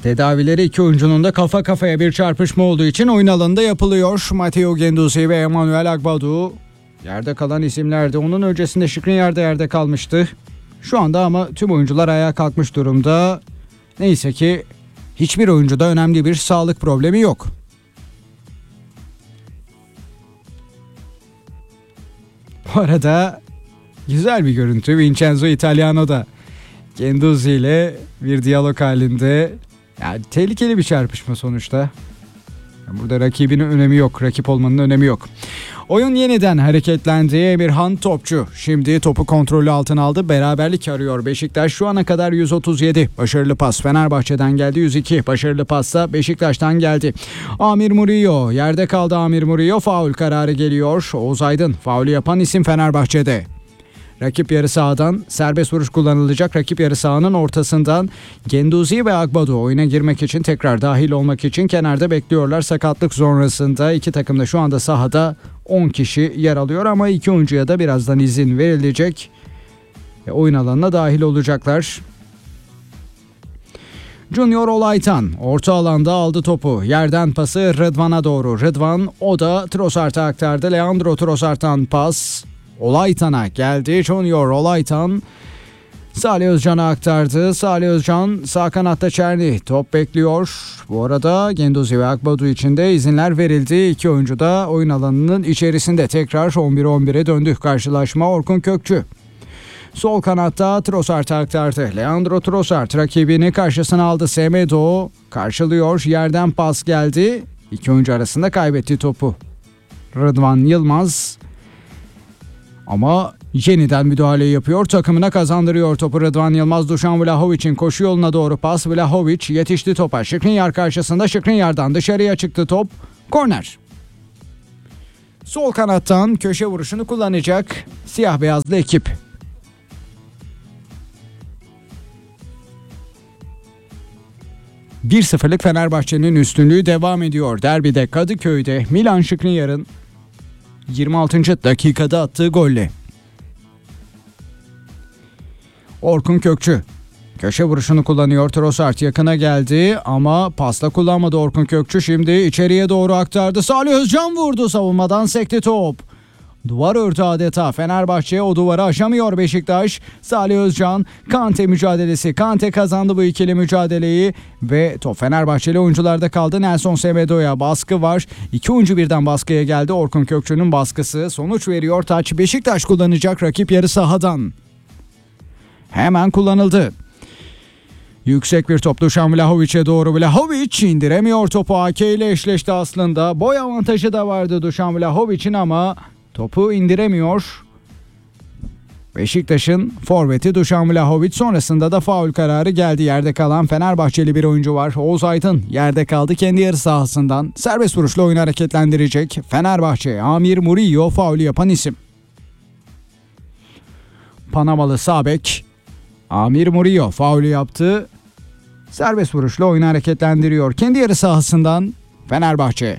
Tedavileri iki oyuncunun da kafa kafaya bir çarpışma olduğu için oyun alanında yapılıyor. Matteo Guendouzi ve Emmanuel Agbadou yerde kalan isimlerdi. Onun öncesinde Skriniar da yerde kalmıştı. Şu anda ama tüm oyuncular ayağa kalkmış durumda. Neyse ki hiçbir oyuncuda önemli bir sağlık problemi yok. Bu arada güzel bir görüntü. Vincenzo Italiano da Guendouzi ile bir diyalog halinde. Yani tehlikeli bir çarpışma sonuçta. Burada rakibinin önemi yok. Rakip olmanın önemi yok. Oyun yeniden hareketlendi. Emirhan Topçu şimdi topu kontrolü altına aldı. Beraberlik arıyor Beşiktaş. Şu ana kadar 137 başarılı pas Fenerbahçe'den geldi. 102 başarılı passa Beşiktaş'tan geldi. Amir Murillo yerde kaldı. Amir Murillo faul kararı geliyor. Oğuz Aydın faulü yapan isim Fenerbahçe'de. Rakip yarı sahadan serbest vuruş kullanılacak. Rakip yarı sahanın ortasından Guendouzi ve Agbadou oyuna girmek için, tekrar dahil olmak için kenarda bekliyorlar. Sakatlık sonrasında iki takım da şu anda sahada 10 kişi yer alıyor ama iki oyuncuya da birazdan izin verilecek. Oyun alanına dahil olacaklar. Junior Olaytan orta alanda aldı topu. Yerden pası Rıdvan'a doğru. Rıdvan o da Trossard'a aktardı. Leandro Trossard'dan pas Olaytan'a geldi. Junior Olaytan Salih Özcan'a aktardı. Salih Özcan sağ kanatta Çerni top bekliyor. Bu arada Guendouzi ve Agbadou için de izinler verildi. İki oyuncu da oyun alanının içerisinde. Tekrar 11-11'e döndü karşılaşma. Orkun Kökçü sol kanatta Trossard'a aktardı. Leandro Trossard rakibini karşısına aldı. Semedo karşılıyor. Yerden pas geldi. İki oyuncu arasında kaybetti topu Rıdvan Yılmaz. Ama yeniden müdahale yapıyor. Takımına kazandırıyor topu Rıdvan Yılmaz. Dušan Vlahovic'in koşu yoluna doğru pas. Vlahovic yetişti topa. Skriniar karşısında. Skriniar'dan dışarıya çıktı top. Korner. Sol kanattan köşe vuruşunu kullanacak siyah beyazlı ekip. ...1-0'lık Fenerbahçe'nin üstünlüğü devam ediyor. Derbide Kadıköy'de Milan Skriniar'ın 26. dakikada attığı golle. Orkun Kökçü köşe vuruşunu kullanıyor. Trossard yakına geldi ama pasla kullanmadı Orkun Kökçü. Şimdi içeriye doğru aktardı. Salih Özcan vurdu, savunmadan sekti top. Duvar ördü adeta. Fenerbahçe o duvarı aşamıyor Beşiktaş. Salih Özcan, Kante mücadelesi. Kante kazandı bu ikili mücadeleyi ve top Fenerbahçeli oyuncularda kaldı. Nelson Semedo'ya baskı var. İki oyuncu birden baskıya geldi. Orkun Kökçü'nün baskısı sonuç veriyor. Taç Beşiktaş kullanacak rakip yarı sahadan. Hemen kullanıldı. Yüksek bir top Dušan Vlahovic'e doğru. Vlahovic indiremiyor topu. AK ile eşleşti aslında. Boy avantajı da vardı Dušan Vlahovic'in ama topu indiremiyor. Beşiktaş'ın forveti Dušan Vlahovic, sonrasında da faul kararı geldi. Yerde kalan Fenerbahçeli bir oyuncu var. Oğuz Aydın yerde kaldı kendi yarı sahasından. Serbest vuruşla oyunu hareketlendirecek Fenerbahçe. Amir Murillo faulü yapan isim. Panamalı sağ bek Amir Murillo faulü yaptı. Serbest vuruşla oyunu hareketlendiriyor kendi yarı sahasından Fenerbahçe.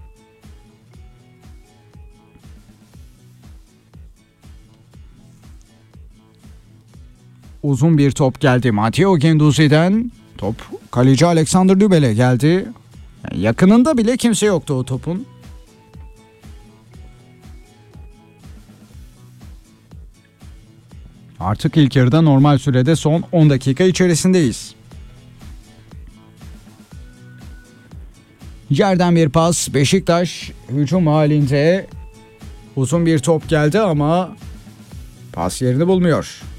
Uzun bir top geldi Matteo Guendouzi'den. Top kaleci Alexander Nübel'e geldi. Yani yakınında bile kimse yoktu o topun. Artık ilk yarıda normal sürede son 10 dakika içerisindeyiz. Yerden bir pas. Beşiktaş hücum halinde. Uzun bir top geldi ama pas yerini bulmuyor.